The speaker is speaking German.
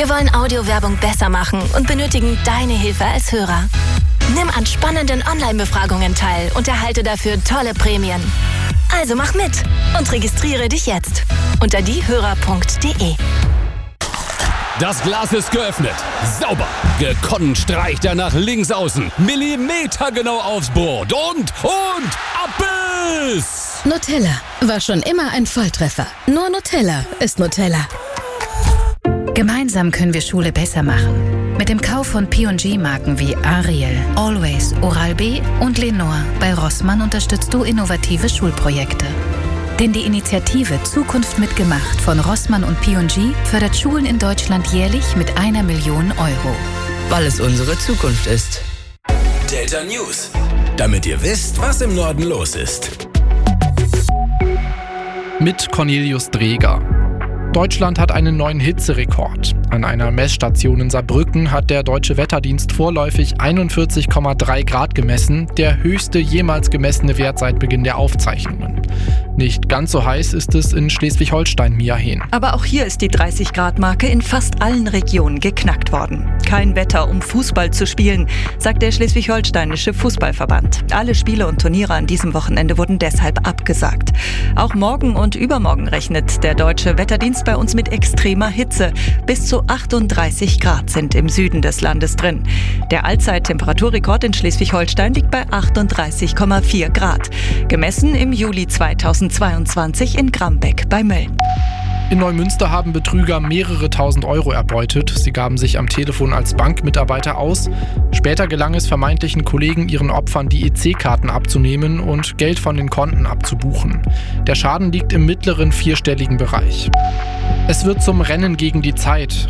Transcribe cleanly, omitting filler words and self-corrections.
Wir wollen Audiowerbung besser machen und benötigen deine Hilfe als Hörer. Nimm an spannenden Online-Befragungen teil und erhalte dafür tolle Prämien. Also mach mit und registriere dich jetzt unter diehörer.de. Das Glas ist geöffnet. Sauber. Gekonnt streicht er nach links außen. Millimetergenau aufs Brot. Und Abbiss! Nutella war schon immer ein Volltreffer. Nur Nutella ist Nutella. Gemeinsam können wir Schule besser machen. Mit dem Kauf von P&G-Marken wie Ariel, Always, Oral-B und Lenore bei Rossmann unterstützt du innovative Schulprojekte. Denn die Initiative Zukunft mitgemacht von Rossmann und P&G fördert Schulen in Deutschland jährlich mit 1 Million Euro. Weil es unsere Zukunft ist. Delta News. Damit ihr wisst, was im Norden los ist. Mit Cornelius Dreger. Deutschland hat einen neuen Hitzerekord. An einer Messstation in Saarbrücken hat der Deutsche Wetterdienst vorläufig 41,3 Grad gemessen, der höchste jemals gemessene Wert seit Beginn der Aufzeichnungen. Nicht ganz so heiß ist es in Schleswig-Holstein, Mia Hehn. Aber auch hier ist die 30-Grad-Marke in fast allen Regionen geknackt worden. Kein Wetter, um Fußball zu spielen, sagt der Schleswig-Holsteinische Fußballverband. Alle Spiele und Turniere an diesem Wochenende wurden deshalb abgesagt. Auch morgen und übermorgen rechnet der Deutsche Wetterdienst bei uns mit extremer Hitze. Bis zu 38 Grad sind im Süden des Landes drin. Der Allzeit-Temperaturrekord in Schleswig-Holstein liegt bei 38,4 Grad. Gemessen im Juli 2022 in Grambeck bei Mölln. In Neumünster haben Betrüger mehrere tausend Euro erbeutet. Sie gaben sich am Telefon als Bankmitarbeiter aus. Später gelang es vermeintlichen Kollegen, ihren Opfern die EC-Karten abzunehmen und Geld von den Konten abzubuchen. Der Schaden liegt im mittleren vierstelligen Bereich. Es wird zum Rennen gegen die Zeit.